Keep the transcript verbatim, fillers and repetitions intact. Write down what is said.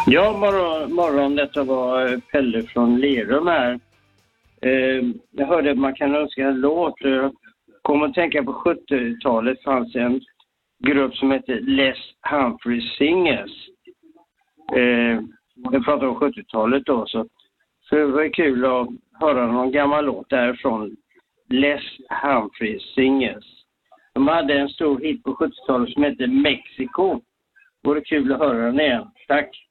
Ja, morgon, morgon. Detta var Pelle från Lerum här. Eh, jag hörde att man kan önska en låt. Jag kom att tänka på sjuttiotalet fanns en grupp som hette Les Humphrey Singers. Eh, jag pratar om sjuttiotalet då. Så, så det var kul att höra någon gammal låt därifrån. Les Humphrey Singers. De hade en stor hit på sjuttiotalet som hette Mexico. Det vore kul att höra den igen. Tack.